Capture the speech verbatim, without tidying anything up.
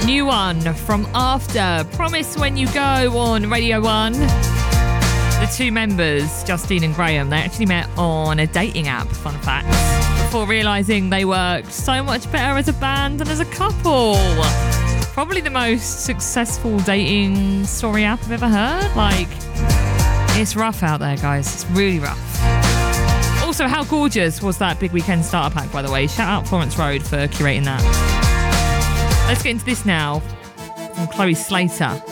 New one from After, Promise When You Go on Radio one. The two members, Justine and Graham, they actually met on a dating app, fun fact, before realising they worked so much better as a band than as a couple. Probably the most successful dating story app I've ever heard. Like, it's rough out there, guys. It's really rough. Also, how gorgeous was that Big Weekend starter pack, by the way? Shout out Florence Road for curating that. Let's get into this now from Chloe Slater.